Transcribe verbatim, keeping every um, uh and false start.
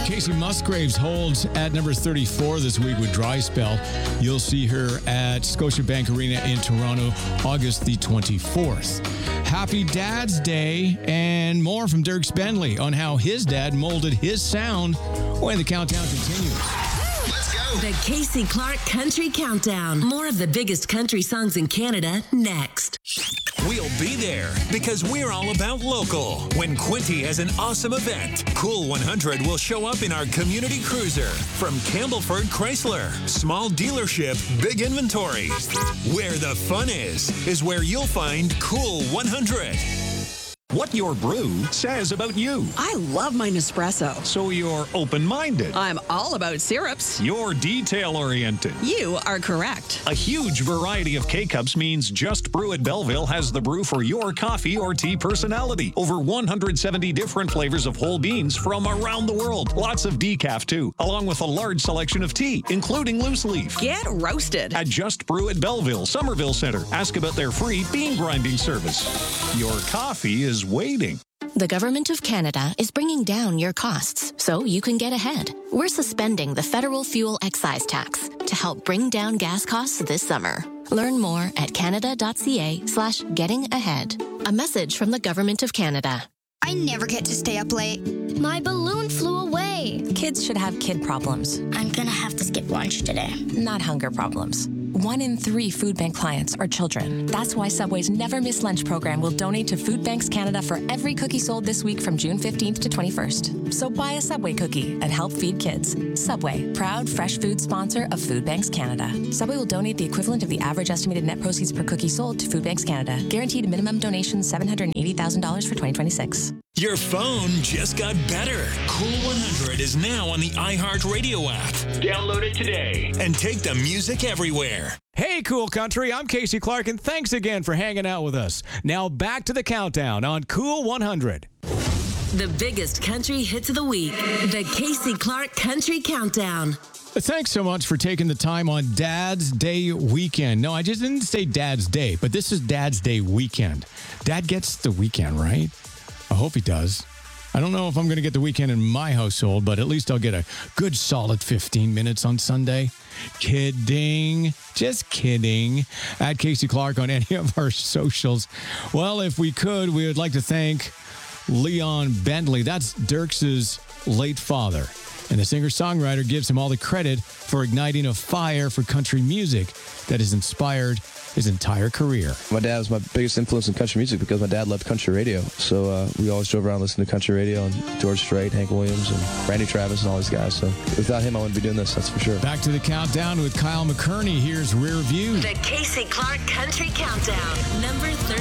Casey Musgraves holds at number thirty-four this week with Dry Spell. You'll see her at Scotiabank Arena in Toronto, August the twenty-fourth. Happy Dad's Day, and more from Dierks Bentley on how his dad molded his sound when the countdown continues. Let's go. The Casey Clark Country Countdown. More of the biggest country songs in Canada next. We'll be there because we're all about local. When Quinte has an awesome event, Cool one hundred will show up in our community cruiser. From Campbellford Chrysler, small dealership, big inventory. Where the fun is, is where you'll find Cool one hundred. What your brew says about you. I love my Nespresso. So you're open-minded. I'm all about syrups. You're detail-oriented. You are correct. A huge variety of K-Cups means Just Brew at Belleville has the brew for your coffee or tea personality. Over one hundred seventy different flavors of whole beans from around the world. Lots of decaf, too, along with a large selection of tea, including loose leaf. Get roasted. At Just Brew at Belleville, Somerville Center. Ask about their free bean grinding service. Your coffee is waiting. The Government of Canada is bringing down your costs so you can get ahead. We're suspending the federal fuel excise tax to help bring down gas costs this summer. Learn more at canada.ca slash getting ahead. A message from the Government of Canada. I never get to stay up late. My balloon flew away. Kids should have kid problems. I'm gonna have to skip lunch today. Not hunger problems. One in three food bank clients are children. That's why Subway's Never Miss Lunch program will donate to Food Banks Canada for every cookie sold this week from June fifteenth to twenty-first. So buy a Subway cookie and help feed kids. Subway, proud fresh food sponsor of Food Banks Canada. Subway will donate the equivalent of the average estimated net proceeds per cookie sold to Food Banks Canada. Guaranteed minimum donation seven hundred eighty thousand dollars for twenty twenty-six. Your phone just got better. Cool one hundred is now on the iHeartRadio app. Download it today and take the music everywhere. Hey, Cool Country, I'm Casey Clark, and thanks again for hanging out with us. Now back to the countdown on Cool one hundred. The biggest country hits of the week. The Casey Clark Country Countdown. Thanks so much for taking the time on Dad's Day weekend. No, I just didn't say Dad's Day, but this is Dad's Day weekend. Dad gets the weekend, right? I hope he does. I don't know if I'm going to get the weekend in my household, but at least I'll get a good solid fifteen minutes on Sunday. Kidding. Just kidding. At Casey Clark on any of our socials. Well, if we could, we would like to thank Leon Bentley. That's Dierks' late father. And the singer-songwriter gives him all the credit for igniting a fire for country music that has inspired his entire career. My dad was my biggest influence in country music because my dad loved country radio. So uh, we always drove around listening to country radio and George Strait, Hank Williams, and Randy Travis and all these guys. So without him, I wouldn't be doing this, that's for sure. Back to the countdown with Kyle McCurney. Here's Rear View. The Casey Clark Country Countdown. Number thirty.